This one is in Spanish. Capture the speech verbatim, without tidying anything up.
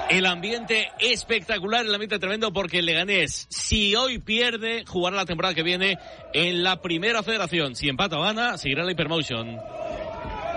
El ambiente espectacular, el ambiente tremendo, porque el Leganés, si hoy pierde, jugará la temporada que viene en la Primera Federación. Si empata o gana, seguirá la Hypermotion.